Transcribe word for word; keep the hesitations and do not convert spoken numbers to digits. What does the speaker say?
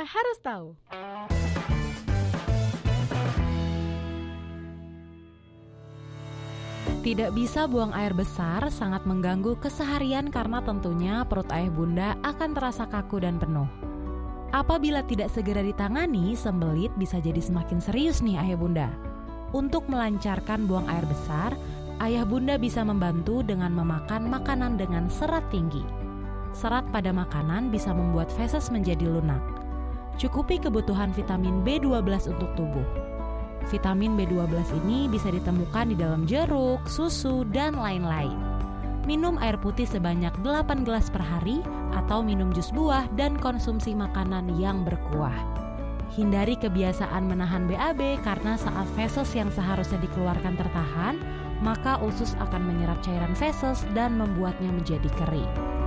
harus tahu. Tidak bisa buang air besar sangat mengganggu keseharian karena tentunya perut ayah bunda akan terasa kaku dan penuh. Apabila tidak segera ditangani, sembelit bisa jadi semakin serius nih ayah bunda. Untuk melancarkan buang air besar, ayah bunda bisa membantu dengan memakan makanan dengan serat tinggi. Serat pada makanan bisa membuat feses menjadi lunak. Cukupi kebutuhan vitamin B dua belas untuk tubuh. Vitamin B dua belas ini bisa ditemukan di dalam jeruk, susu, dan lain-lain. Minum air putih sebanyak delapan gelas per hari atau minum jus buah dan konsumsi makanan yang berkuah. Hindari kebiasaan menahan B A B karena saat feses yang seharusnya dikeluarkan tertahan, maka usus akan menyerap cairan feses dan membuatnya menjadi kering.